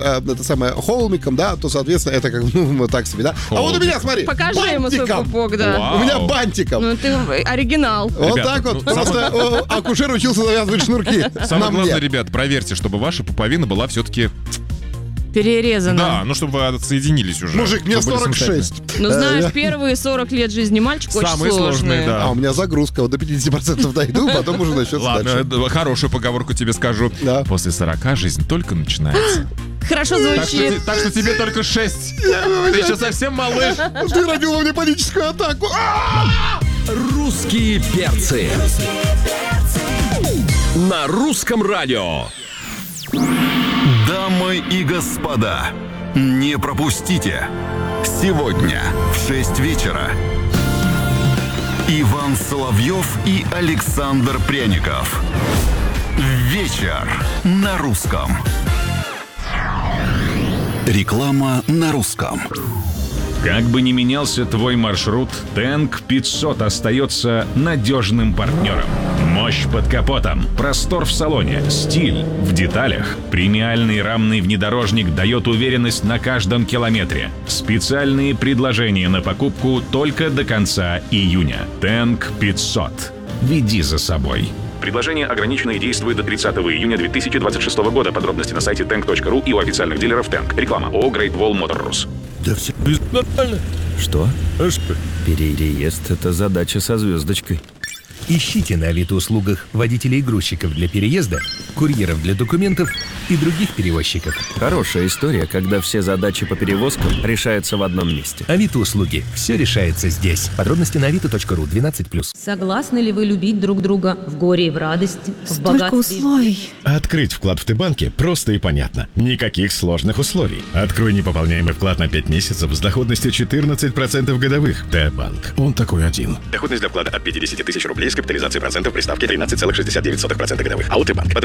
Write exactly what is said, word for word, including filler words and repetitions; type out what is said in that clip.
э, это самое, холмиком, да, то, соответственно, это как, ну, вот так себе, да. А вот у меня, смотри, Покажи ему свой бантиком. пупок, да. Вау. У меня бантиком. Ну, ты оригинал. Вот Ребята, так вот. ну, Просто о, акушер учился завязывать шнурки. Самое на главное, мне. ребят, проверьте, чтобы ваша пуповина была все-таки... Перерезано. Да, ну чтобы вы отсоединились уже. Мужик, мне чтобы были сорок шесть. Ну, Э, знаешь, первые сорок лет жизни мальчика очень Самые сложные, да. А у меня загрузка. Вот до пятьдесят процентов дойду, потом уже начнется Ладно, дальше. э, хорошую поговорку тебе скажу. Да. После сорока жизнь только начинается. Хорошо Так что, звучит. те- так что тебе только шесть. Ты еще совсем малыш. Ты родил во мне паническую атаку. А! Русские перцы. На русском радио. Дамы и господа, не пропустите. Сегодня в шесть вечера Иван Соловьев и Александр Пряников. Вечер на русском. Реклама на русском. Как бы ни менялся твой маршрут, Тэнк пятьсот остается надежным партнером. Мощь под капотом, простор в салоне, стиль в деталях. Премиальный рамный внедорожник дает уверенность на каждом километре. Специальные предложения на покупку только до конца июня. Тэнк пятьсот. Веди за собой. Предложение ограничено и действует до тридцатого июня две тысячи двадцать шестого года. Подробности на сайте тэнк точка ру и у официальных дилеров Тэнк. Реклама ООО Great Wall Motor. Да все нормально. Что? А что? Переезд — это задача со звездочкой. Ищите на Авито-услугах водителей и грузчиков для переезда, курьеров для документов и других перевозчиков. Хорошая история, когда все задачи по перевозкам решаются в одном месте. Авито-услуги. Все решается здесь. Подробности на авито точка ру двенадцать плюс. Согласны ли вы любить друг друга в горе и в радости, в Столько богатстве? условий. Открыть вклад в Т-банке просто и понятно. Никаких сложных условий. Открой непополняемый вклад на пять месяцев с доходностью четырнадцать процентов годовых. Т-банк. Он такой один. Доходность для вклада от пятидесяти тысяч рублей с капитализацией процентов при ставке тринадцать целых шестьдесят девять сотых процента годовых. АО «Т-банк».